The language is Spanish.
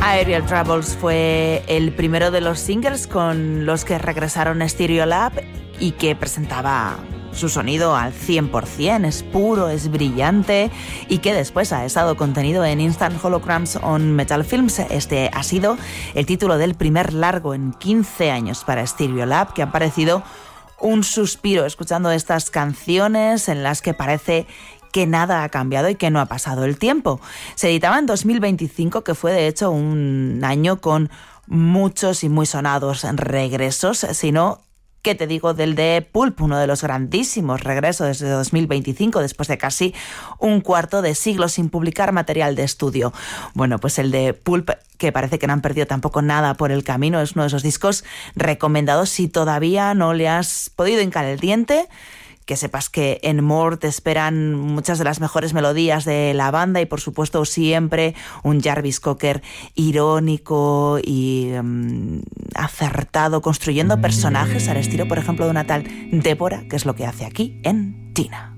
Aerial Travels fue el primero de los singles con los que regresaron Stereolab y que presentaba su sonido al 100%, es puro, es brillante y que después ha estado contenido en Instant Holograms on Metal Films. Este ha sido el título del primer largo en 15 años para Stereolab, que ha parecido un suspiro escuchando estas canciones en las que parece que nada ha cambiado y que no ha pasado el tiempo. Se editaba en 2025, que fue de hecho un año con muchos y muy sonados regresos, sino ¿qué te digo del de Pulp? Uno de los grandísimos regresos desde 2025, después de casi un cuarto de siglo sin publicar material de estudio. Bueno, pues el de Pulp, que parece que no han perdido tampoco nada por el camino, es uno de esos discos recomendados si todavía no le has podido hincar el diente. Que sepas que en More te esperan muchas de las mejores melodías de la banda y por supuesto siempre un Jarvis Cocker irónico y acertado, construyendo personajes al estilo, por ejemplo, de una tal Débora, que es lo que hace aquí en Tina.